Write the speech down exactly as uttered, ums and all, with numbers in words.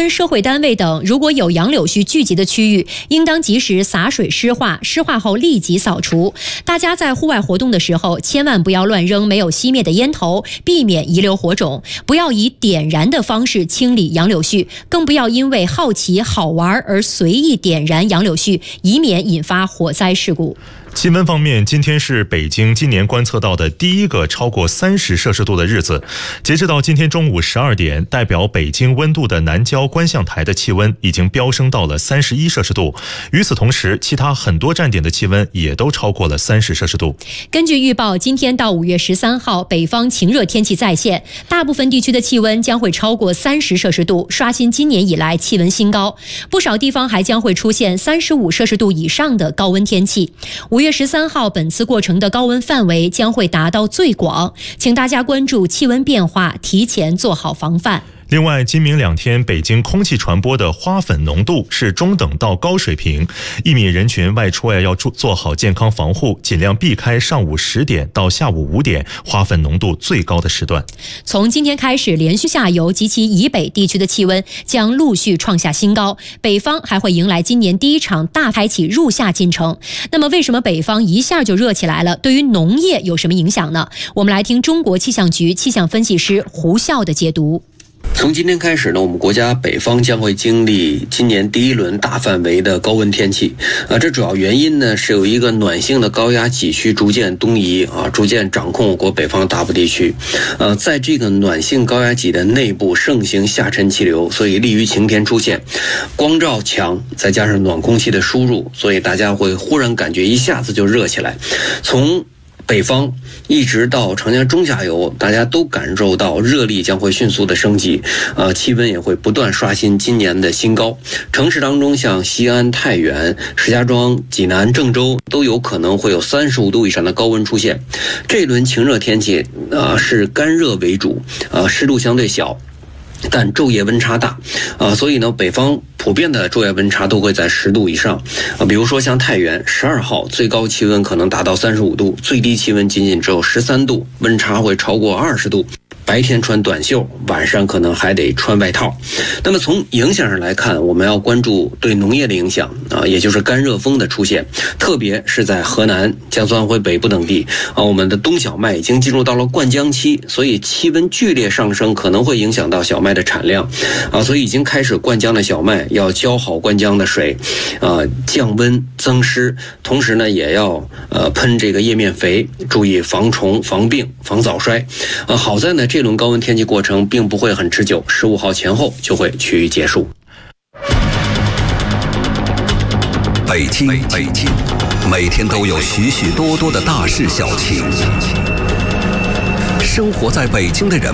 村、社会单位等，如果有杨柳絮聚集的区域，应当及时洒水湿化，湿化后立即扫除。大家在户外活动的时候，千万不要乱扔没有熄灭的烟头，避免遗留火种。不要以点燃的方式清理杨柳絮，更不要因为好奇好玩而随意点燃杨柳絮，以免引发火灾事故。 气温方面，今天是北京今年观测到的第一个超过三十摄氏度的日子。截止到今天中午十二点，代表北京温度的南郊观象台的气温已经飙升到了三十一摄氏度。与此同时，其他很多站点的气温也都超过了三十摄氏度。 根据预报，今天到五月十三号，北方晴热天气再现，大部分地区的气温将会超过三十摄氏度，刷新今年以来气温新高。不少地方还将会出现三十五摄氏度以上的高温天气。五月十三号，本次过程的高温范围将会达到最广，请大家关注气温变化，提前做好防范。 另外，今明两天北京空气传播的花粉浓度是中等到高水平，一米人群外出要做好健康防护，尽量避开上午十点到下午五点花粉浓度最高的时段。 从今天开始，连续下游及其以北地区的气温将陆续创下新高，北方还会迎来今年第一场大开启入夏进程。那么，为什么北方一下就热起来了？对于农业有什么影响呢？我们来听中国气象局气象分析师胡笑的解读。 从今天开始呢，我们国家北方将会经历今年第一轮大范围的高温天气啊，这主要原因呢是有一个暖性的高压脊区逐渐东移啊，逐渐掌控我国北方大部地区。呃，在这个暖性高压脊的内部盛行下沉气流，所以利于晴天出现，光照强，再加上暖空气的输入，所以大家会忽然感觉一下子就热起来。从北方一直到长江中下游，大家都感受到热力将会迅速的升级，呃，气温也会不断刷新今年的新高。城市当中，像西安、太原、石家庄、济南、郑州都有可能会有三十五度以上的高温出现。这一轮晴热天气，呃，是干热为主，呃，湿度相对小，但昼夜温差大，啊，所以呢，北方普遍的昼夜温差都会在十度以上，啊，比如说像太原十二号最高气温可能达到三十五度，最低气温仅仅只有十三度，温差会超过二十度。白天穿短袖，晚上可能还得穿外套。那么从影响上来看，我们要关注对农业的影响啊，也就是干热风的出现，特别是在河南、江苏、安徽北部等地啊，我们的冬小麦已经进入到了灌浆期，所以气温剧烈上升可能会影响到小麦的产量啊，所以已经开始灌浆的小麦要浇好灌浆的水，啊，降温增湿，同时呢也要呃喷这个叶面肥，注意防虫、防病、防早衰。啊，好在呢这轮高温天气过程并不会很持久，十五号前后就会趋于结束。 北京，北京，每天都有许许多多的大事小情。生活在北京的人